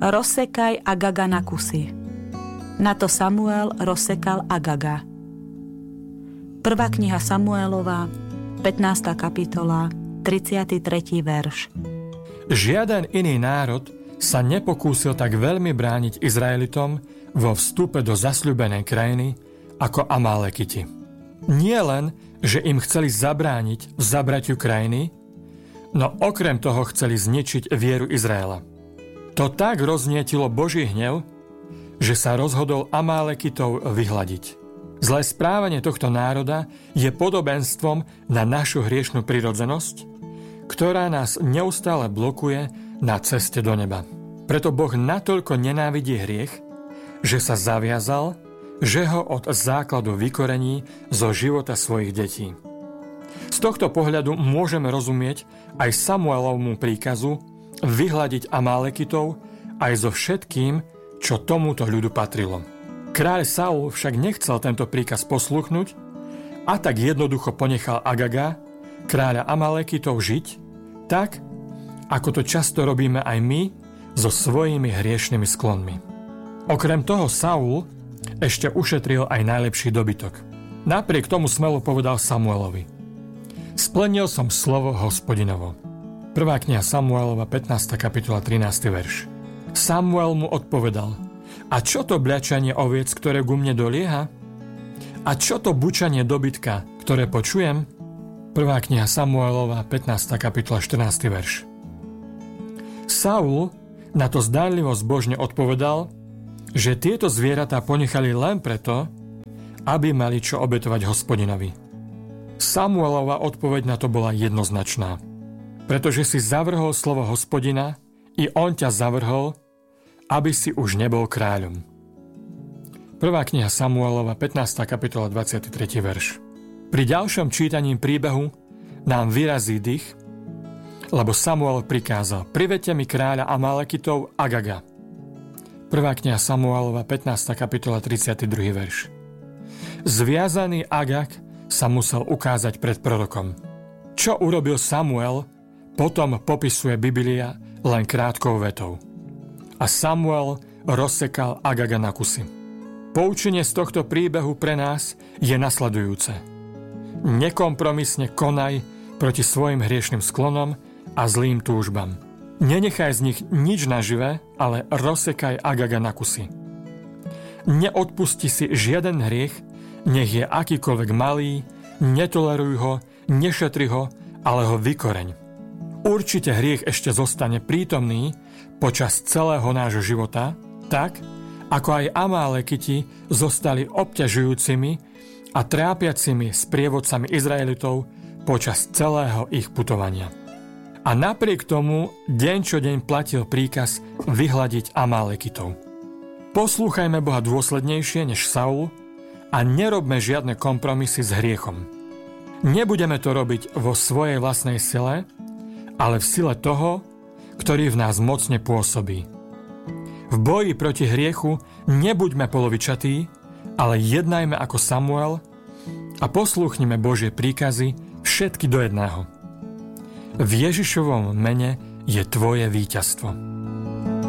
Rozsekaj Agaga na kusy. Na to Samuel rozsekal Agaga. 1. kniha Samuelova, 15. kapitola, 33. verš. Žiaden iný národ sa nepokúsil tak veľmi brániť Izraelitom vo vstupe do zasľúbenej krajiny ako Amalekiti. Nie len, že im chceli zabrániť v zabratiu krajiny, no okrem toho chceli zničiť vieru Izraela. To tak roznietilo Boží hnev, že sa rozhodol Amalekitov vyhladiť. Zlé správanie tohto národa je podobenstvom na našu hriešnú prirodzenosť, ktorá nás neustále blokuje na ceste do neba. Preto Boh natoľko nenávidí hriech, že sa zaviazal, že ho od základu vykorení zo života svojich detí. Z tohto pohľadu môžeme rozumieť aj Samuelovmu príkazu vyhladiť Amalekitov aj so všetkým, čo tomuto ľudu patrilo. Kráľ Saul však nechcel tento príkaz posluchnúť a tak jednoducho ponechal Agaga, kráľa Amalekitov, žiť tak, ako to často robíme aj my so svojimi hriešnými sklonmi. Okrem toho Saul ešte ušetril aj najlepší dobytok. Napriek tomu smelo povedal Samuelovi: Splnil som slovo Hospodinovo. 1. kniha Samuelova, 15. kapitola, 13. verš. Samuel mu odpovedal: A čo to bľačanie oviec, ktoré ku mne dolieha? A čo to bučanie dobytka, ktoré počujem? 1. kniha Samuelova, 15. kapitola, 14. verš. Saul na to zdánlivo zbožne odpovedal, že tieto zvieratá ponechali len preto, aby mali čo obetovať Hospodinovi. Samuelova odpoveď na to bola jednoznačná. Pretože si zavrhol slovo Hospodina, i on ťa zavrhol, aby si už nebol kráľom. 1. kniha Samuelova, 15. kapitola, 23. verš. Pri ďalšom čítaní príbehu nám vyrazí dých, lebo Samuel prikázal: Privedte mi kráľa Amalekitov Agaga. 1. kniha Samuelova, 15. kapitola, 32. verš. Zviazaný Agag sa musel ukázať pred prorokom. Čo urobil Samuel, potom popisuje Biblia len krátkou vetou. A Samuel rozsekal Agaga na kusy. Poučenie z tohto príbehu pre nás je nasledujúce. Nekompromisne konaj proti svojim hriešným sklonom a zlým túžbám. Nenechaj z nich nič nažive, ale rozsekaj Agaga na kusy. Neodpusti si žiaden hriech, nech je akýkoľvek malý, netoleruj ho, nešetri ho, ale ho vykoreň. Určite hriech ešte zostane prítomný počas celého nášho života, tak, ako aj Amalekiti zostali obťažujúcimi a trápiacimi sprievodcami Izraelitov počas celého ich putovania. A napriek tomu deň čo deň platil príkaz vyhladiť Amalekitov. Poslúchajme Boha dôslednejšie než Saul a nerobme žiadne kompromisy s hriechom. Nebudeme to robiť vo svojej vlastnej sile, ale v sile toho, ktorý v nás mocne pôsobí. V boji proti hriechu nebuďme polovičatí, ale jednajme ako Samuel a poslúchnime Božie príkazy všetky do jedného. V Ježišovom mene je tvoje víťazstvo.